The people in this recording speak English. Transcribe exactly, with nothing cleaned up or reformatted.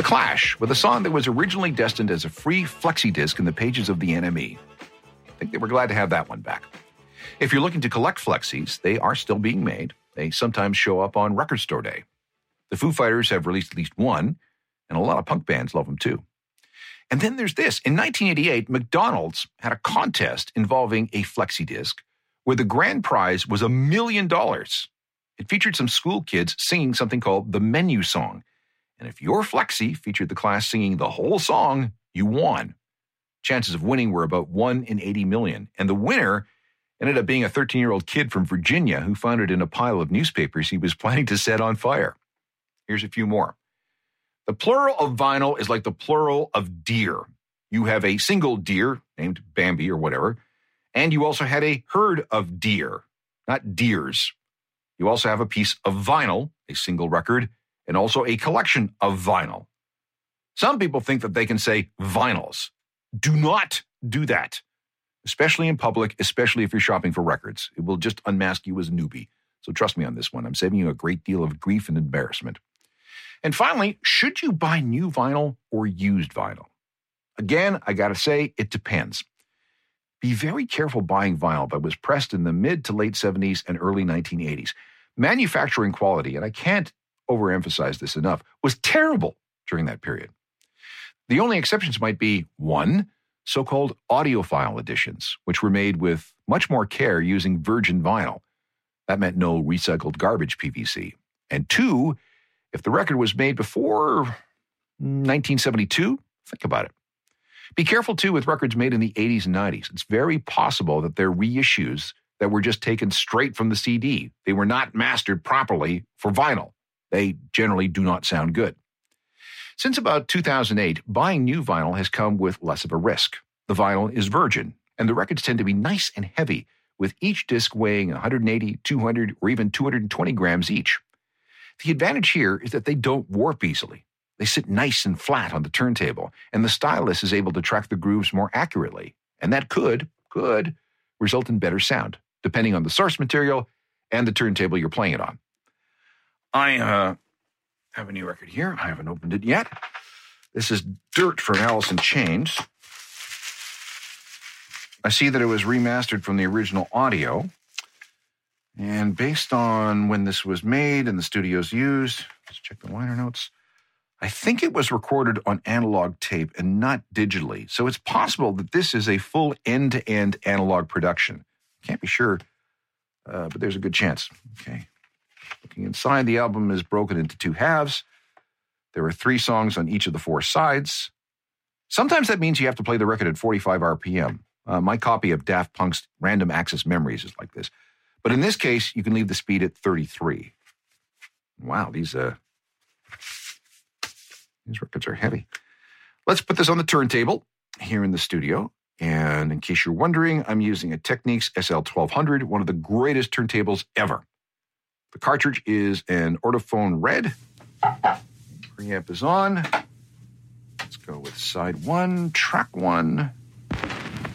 The Clash, with a song that was originally destined as a free flexi disc in the pages of the N M E. I think they were glad to have that one back. If you're looking to collect flexis, they are still being made. They sometimes show up on Record Store Day. The Foo Fighters have released at least one, and a lot of punk bands love them too. And then there's this. In nineteen eighty-eight, McDonald's had a contest involving a flexi disc where the grand prize was a million dollars. It featured some school kids singing something called the Menu Song. And if your flexi featured the class singing the whole song, you won. Chances of winning were about one in eighty million. And the winner ended up being a thirteen-year-old kid from Virginia who found it in a pile of newspapers he was planning to set on fire. Here's a few more. The plural of vinyl is like the plural of deer. You have a single deer named Bambi or whatever, and you also had a herd of deer, not deers. You also have a piece of vinyl, a single record, and also a collection of vinyl. Some people think that they can say vinyls. Do not do that, especially in public, especially if you're shopping for records. It will just unmask you as a newbie. So trust me on this one. I'm saving you a great deal of grief and embarrassment. And finally, should you buy new vinyl or used vinyl? Again, I got to say, it depends. Be very careful buying vinyl that was pressed in the mid to late seventies and early nineteen eighties. Manufacturing quality, and I can't overemphasize this enough, was terrible during that period. The only exceptions might be, one, so-called audiophile editions, which were made with much more care using virgin vinyl. That meant no recycled garbage P V C. And two, if the record was made before nineteen seventy-two, think about it. Be careful, too, with records made in the eighties and nineties. It's very possible that they're reissues that were just taken straight from the C D. They were not mastered properly for vinyl. They generally do not sound good. Since about two thousand eight, buying new vinyl has come with less of a risk. The vinyl is virgin, and the records tend to be nice and heavy, with each disc weighing one hundred eighty, two hundred, or even two hundred twenty grams each. The advantage here is that they don't warp easily. They sit nice and flat on the turntable, and the stylus is able to track the grooves more accurately. And that could, could result in better sound, depending on the source material and the turntable you're playing it on. I uh, have a new record here. I haven't opened it yet. This is Dirt from Alice in Chains. I see that it was remastered from the original audio. And based on when this was made and the studios used, let's check the liner notes. I think it was recorded on analog tape and not digitally. So it's possible that this is a full end-to-end analog production. Can't be sure, uh, but there's a good chance. Okay. Looking inside, the album is broken into two halves. There are three songs on each of the four sides. Sometimes that means you have to play the record at forty-five R P M. Uh, my copy of Daft Punk's Random Access Memories is like this. But in this case, you can leave the speed at thirty-three. Wow, these uh, these records are heavy. Let's put this on the turntable here in the studio. And in case you're wondering, I'm using a Technics S L twelve hundred, one of the greatest turntables ever. The cartridge is an Ortophone Red. Preamp is on. Let's go with side one, track one.